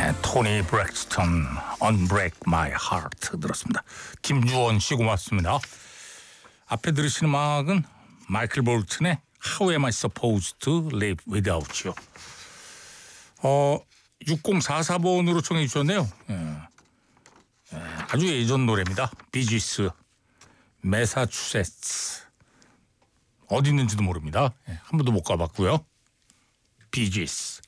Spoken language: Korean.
토니 브렉스턴 Unbreak My Heart 들었습니다. 김주원 씨 고맙습니다. 앞에 들으신 음악은 마이클 볼튼의 How Am I Supposed to Live Without You. 6044번으로 청해 주셨네요. 아주 예전 노래입니다. 비지스 매사추세츠. 어디 있는지도 모릅니다. 한 번도 못 가봤고요. 비지스